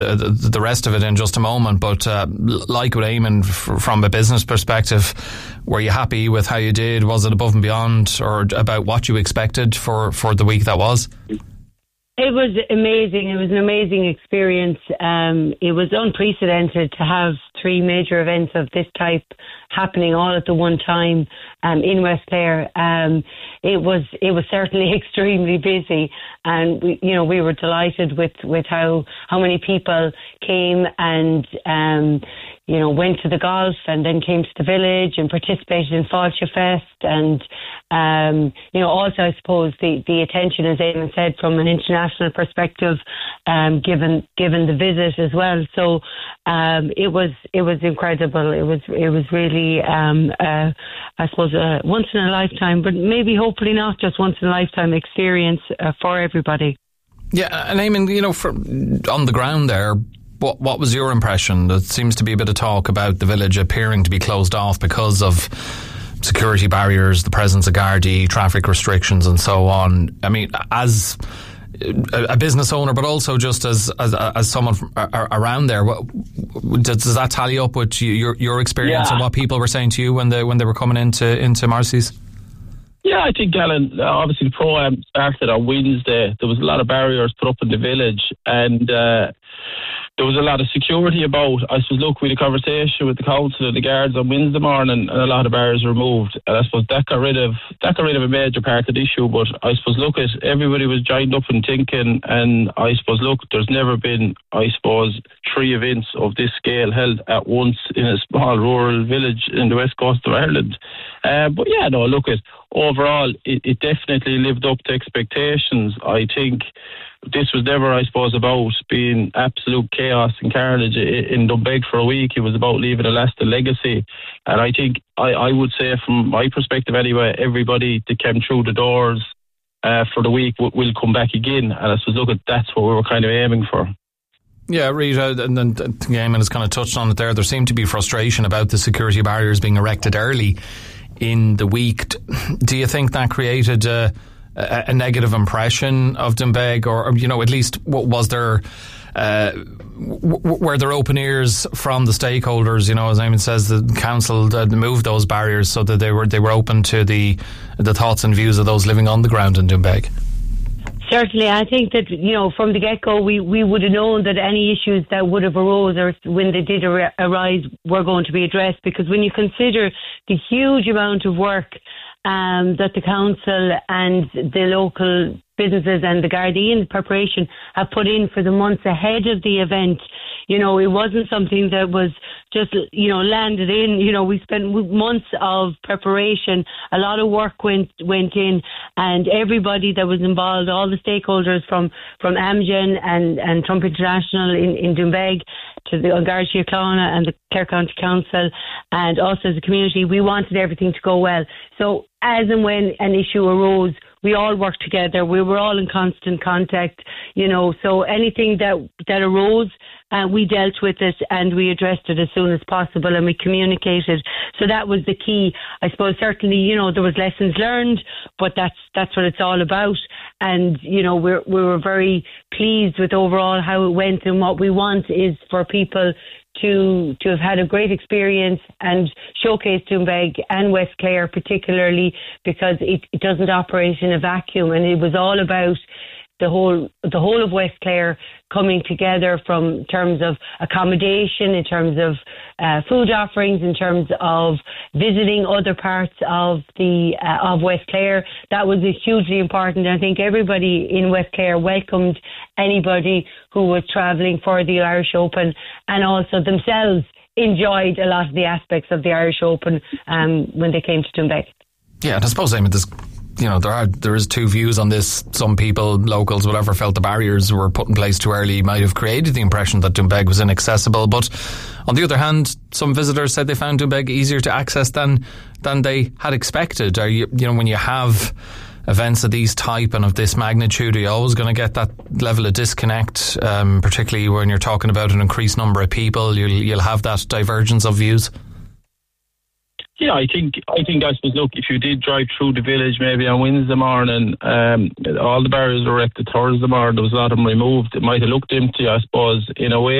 the rest of it in just a moment, but like with Eamon, from a business perspective, were you happy with how you did? Was it above and beyond, or about what you expected for the week that was? It was amazing. It was an amazing experience. It was unprecedented to have 3 major events of this type happening all at the one time in West Clare. It was certainly extremely busy, and we were delighted with how many people came and went to the golf and then came to the village and participated in Fáilte Fest, and also I suppose the attention, as Eamon said, from an international perspective, given the visit as well. So it was incredible. It was really I suppose a once in a lifetime, but maybe hopefully not just once in a lifetime experience for everybody. Yeah, and Eamon, on the ground there, what was your impression? There seems to be a bit of talk about the village appearing to be closed off because of security barriers, the presence of Gardaí, traffic restrictions and so on. I mean, as a business owner, but also just as someone around there, does that tally up with your experience and what people were saying to you when they were coming into Marcy's? Yeah, I think, Alan, obviously the Pro-Am started on Wednesday. There was a lot of barriers put up in the village, and there was a lot of security about. I suppose, look, we had a conversation with the council and the guards on Wednesday morning, and a lot of barriers were removed. And I suppose that got rid of a major part of the issue. But I suppose, look, everybody was joined up and thinking, and I suppose, look, there's never been, 3 events of this scale held at once in a small rural village in the west coast of Ireland. But yeah, no, look, overall, it definitely lived up to expectations. I think this was never, about being absolute chaos and carnage in Doonbeg for a week. It was about leaving a lasting legacy. And I think, I would say from my perspective anyway, everybody that came through the doors for the week will come back again. And I suppose, look, that's what we were kind of aiming for. Yeah, Rita, and then Eamon has kind of touched on it there. There seemed to be frustration about the security barriers being erected early in the week. Do you think that created a negative impression of Doonbeg, or at least was there were there open ears from the stakeholders? As Eamon says, the council moved those barriers so that they were open to the thoughts and views of those living on the ground in Doonbeg. Certainly, I think that, from the get-go, we would have known that any issues that would have arose, or when they did arise, were going to be addressed, because when you consider the huge amount of work that the council and the local businesses and the Gardaí in preparation have put in for the months ahead of the event, it wasn't something that was just, landed in. We spent months of preparation. A lot of work went in, and everybody that was involved, all the stakeholders from Amgen and Trump International in Doonbeg to the Garda Síochána and the Clare County Council, and us as a community, we wanted everything to go well. So as and when an issue arose, we all worked together. We were all in constant contact, so anything that arose, we dealt with it and we addressed it as soon as possible, and we communicated. So that was the key. I suppose certainly, there was lessons learned, but that's what it's all about. And, we were very pleased with overall how it went, and what we want is for people to have had a great experience and showcase Doonbeg and West Clare particularly, because it doesn't operate in a vacuum, and it was all about the whole of West Clare coming together from terms of accommodation, in terms of food offerings, in terms of visiting other parts of West Clare. That was hugely important. I think everybody in West Clare welcomed anybody who was travelling for the Irish Open, and also themselves enjoyed a lot of the aspects of the Irish Open when they came to Doonbeg. Yeah, and I suppose, Eamon, there is 2 views on this. Some people, locals, whatever, felt the barriers were put in place too early might have created the impression that Doonbeg was inaccessible. But on the other hand, some visitors said they found Doonbeg easier to access than they had expected. When you have events of these type and of this magnitude, are you always going to get that level of disconnect, particularly when you're talking about an increased number of people? You'll have that divergence of views. Yeah, I think I suppose, look, if you did drive through the village maybe on Wednesday morning, all the barriers were erected Thursday morning, there was a lot of them removed. It might have looked empty, I suppose, in a way.